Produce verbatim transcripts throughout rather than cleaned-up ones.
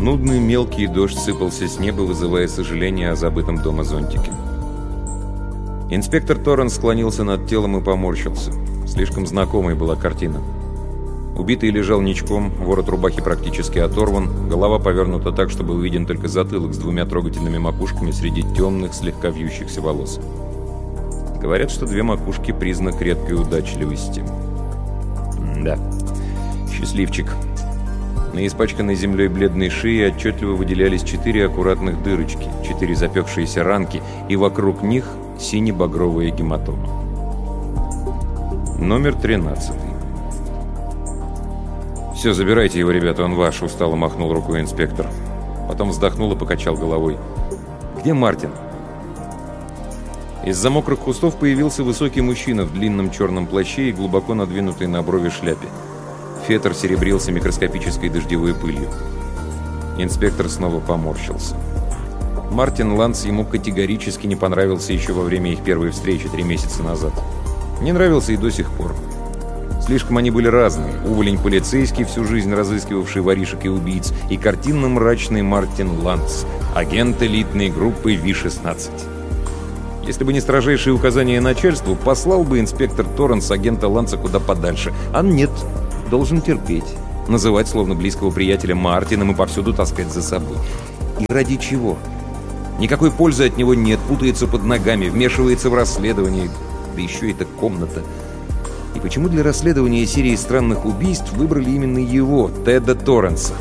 Нудный мелкий дождь сыпался с неба, вызывая сожаление о забытом дома зонтике. Инспектор Торренс склонился над телом и поморщился. Слишком знакомой была картина. Убитый лежал ничком, ворот рубахи практически оторван, голова повернута так, чтобы увиден только затылок с двумя трогательными макушками среди темных, слегка вьющихся волос. Говорят, что две макушки – признак редкой удачливости. Да, счастливчик. На испачканной землей бледной шее отчетливо выделялись четыре аккуратных дырочки, четыре запекшиеся ранки, и вокруг них сине-багровая гематома. Номер тринадцатый. «Все, забирайте его, ребята, он ваш», — устало махнул рукой инспектор. Потом вздохнул и покачал головой. «Где Мартин?» Из-за мокрых кустов появился высокий мужчина в длинном черном плаще и глубоко надвинутой на брови шляпе. Фетр серебрился микроскопической дождевой пылью. Инспектор снова поморщился. Мартин Ланс ему категорически не понравился еще во время их первой встречи три месяца назад. Не нравился и до сих пор. Слишком они были разные. Уволень полицейский, всю жизнь разыскивавший воришек и убийц, и картинно-мрачный Мартин Ланс, агент элитной группы Ви шестнадцать. Если бы не строжайшие указания начальству, послал бы инспектор Торренс агента Ланса куда подальше. А нет, должен терпеть. Называть словно близкого приятеля Мартином и повсюду таскать за собой. И ради чего? Никакой пользы от него нет, путается под ногами, вмешивается в расследование. Да еще эта комната. И почему для расследования серии странных убийств выбрали именно его, Теда Торренса?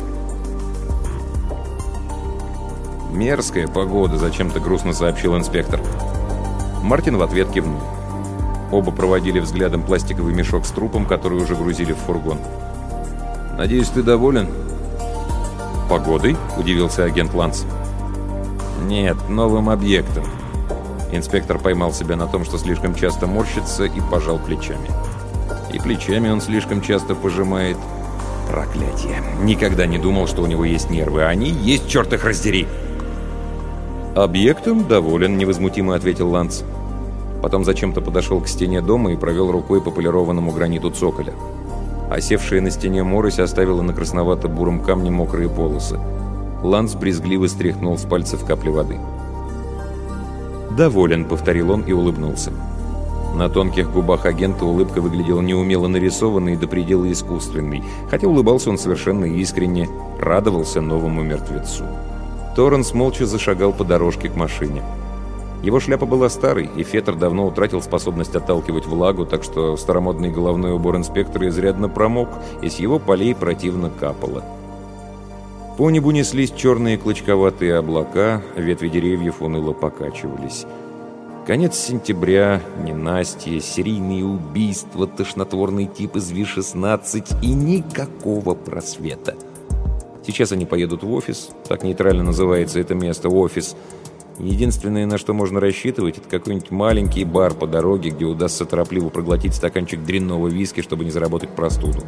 «Мерзкая погода», — зачем-то грустно сообщил инспектор. Мартин в ответ кивнул. Оба проводили взглядом пластиковый мешок с трупом, который уже грузили в фургон. «Надеюсь, ты доволен?» «Погодой?» — удивился агент Ланс. «Нет, новым объектом». Инспектор поймал себя на том, что слишком часто морщится, и пожал плечами. И плечами он слишком часто пожимает. Проклятие. Никогда не думал, что у него есть нервы, а они есть, черт их раздери. «Объектом доволен», — невозмутимо ответил Ланс. Потом зачем-то подошел к стене дома и провел рукой по полированному граниту цоколя. Осевшая на стене морось оставила на красновато-буром камне мокрые полосы. Ланс брезгливо стряхнул с пальцев капли воды. «Доволен», — повторил он и улыбнулся. На тонких губах агента улыбка выглядела неумело нарисованной и до предела искусственной, хотя улыбался он совершенно искренне, радовался новому мертвецу. Торренс молча зашагал по дорожке к машине. Его шляпа была старой, и фетр давно утратил способность отталкивать влагу, так что старомодный головной убор инспектора изрядно промок, и с его полей противно капало. По небу неслись черные клочковатые облака, ветви деревьев уныло покачивались. Конец сентября, ненастье, серийные убийства, тошнотворный тип из Ви шестнадцать и никакого просвета. Сейчас они поедут в офис, так нейтрально называется это место, офис. Единственное, на что можно рассчитывать, это какой-нибудь маленький бар по дороге, где удастся торопливо проглотить стаканчик дрянного виски, чтобы не заработать простуду.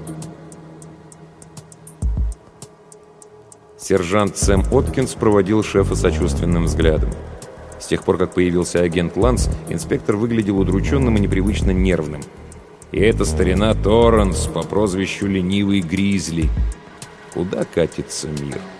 Сержант Сэм Откинс проводил шефа сочувственным взглядом. С тех пор, как появился агент Ланс, инспектор выглядел удрученным и непривычно нервным. И это старина Торренс по прозвищу Ленивый Гризли. Куда катится мир?